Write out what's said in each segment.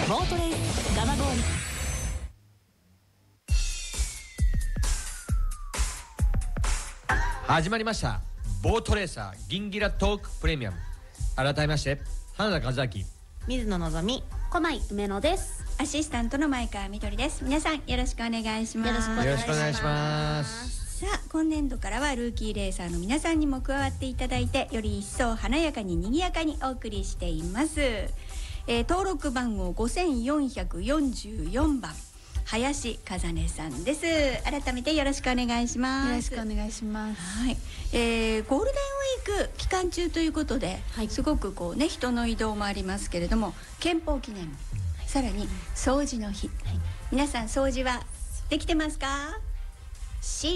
ボートレース蒲郡。 始まりましたボートレーサーギンギラトークプレミアム。改めまして花田和明、 水野のぞみ、 小井梅野です。 アシスタントの前川みどりです。皆さんよろしくお願いします。 よろしくお願いします。 よろしくお願いします。 さあ今年度からはルーキーレーサーの皆さんにも加わっていただいて、より一層華やかに賑やかにお送りしています。登録番号5444番林かざねさんです。改めてよろしくお願いします。 よろしくお願いします。 はい、ゴールデンウィーク期間中ということで、すごくこうね人の移動もありますけれども、憲法記念日、さらに掃除の日、皆さん掃除はできてますか？どう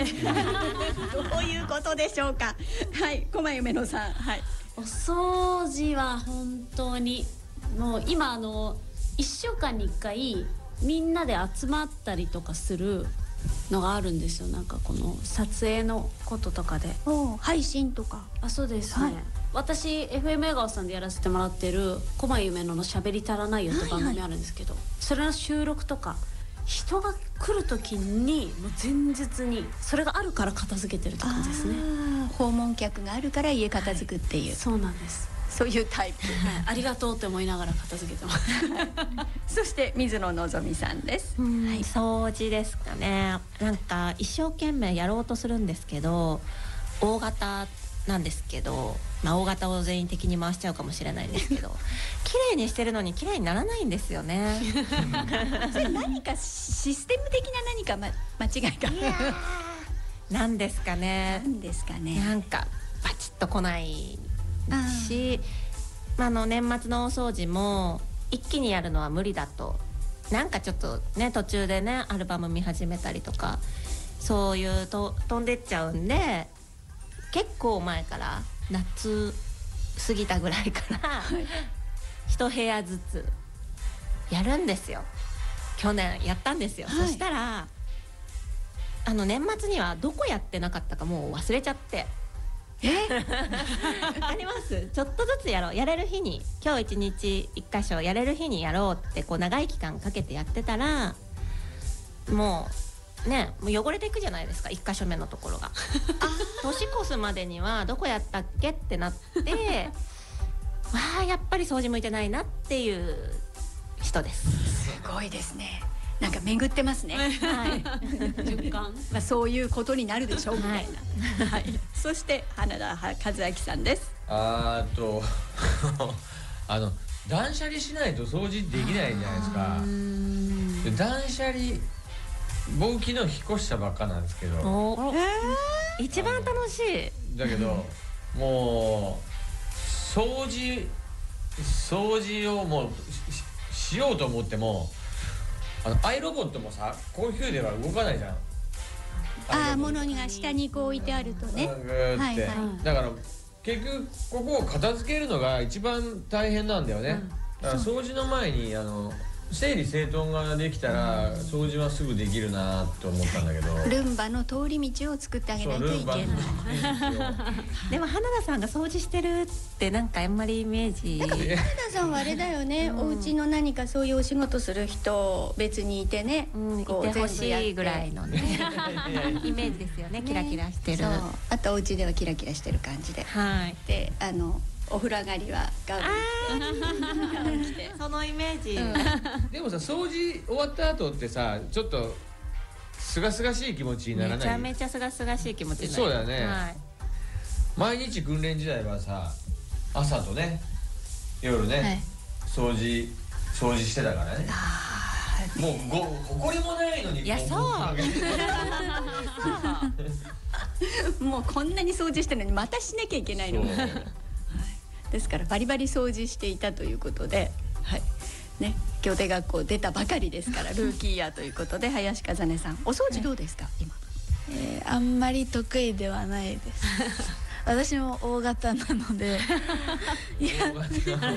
いうことでしょうか。はい、小前梅野さん。はい、 お掃除は本当にもう今1週間に1回みんなで集まったりとかするのがあるんですよ。なんかこの撮影のこととかで配信とか。 あ、そうですね、私 FM 江川さんでやらせてもらってる「小前夢野のしゃべり足らないよ」って番組あるんですけど、それの収録とか人が来る時にもう前日にそれがあるから片付けてるって感じですね。 訪問客があるから家片付くっていう、 そうなんです。 そういうタイプ。 ありがとうって思いながら片付けてますそして水野のぞみさんです。 掃除ですかね。なんか一生懸命やろうとするんですけど、大型なんですけど、大型を全員的に回しちゃうかもしれないんですけど綺麗にしてるのに綺麗にならないんですよねそれ何かシステム的な何か、間違いか。 なんですかね。 なんですかね。 なんかバチッと来ないし、年末のお掃除も一気にやるのは無理だと、なんかちょっとね途中でねアルバム見始めたりとか、そういうと飛んでっちゃうんで、結構前から夏過ぎたぐらいから一部屋ずつやるんですよ。去年やったんですよ、そしたら年末にはどこやってなかったかもう忘れちゃって。あります。ちょっとずつやろう、やれる日に、今日一日一箇所やれる日にやろうってこう長い期間かけてやってたら、もう汚れていくじゃないですか、一箇所目のところが年越すまでにはどこやったっけってなってわあやっぱり掃除向いてないなっていう人です。 すごいですね。なんか巡ってますね。 循環そういうことになるでしょうみたいな。そして花田和明さんです。 断捨離しないと掃除できないじゃないですか。断捨離、僕昨日引っ越したばっかなんですけど、 一番楽しいだけど、もう掃除をもう しようと思っても、アイロボットもさ、コンピューでは動かないじゃん。 物が下にこう置いてあるとね。 だから結局ここを片付けるのが一番大変なんだよね。だから掃除の前に整理整頓ができたら掃除はすぐできるなと思ったんだけど、 ルンバの通り道を作ってあげないといけない。 でも花田さんが掃除してるってなんかあんまりイメージ。 花田さんはあれだよね、お家の何かそういうお仕事する人別にいてね、 いてほしいぐらいのねイメージですよね。キラキラしてる。 あとお家ではキラキラしてる感じで、でお風呂上がりはガウン着てそのイメージ。 でもさ、掃除終わった後ってさ、ちょっとすがすがしい気持ちにならない？ めちゃめちゃすがすがしい気持ちになる。 そうだよね。毎日訓練時代はさ、朝とね夜ね、掃除してたからね。もう埃もないのに。 いやそうもうこんなに掃除してるのにまたしなきゃいけないの。ですからバリバリ掃除していたということで、行手学校出たばかりですからルーキーイヤーということで、林かざねさん、お掃除どうですか今？ あんまり得意ではないです私も大型なので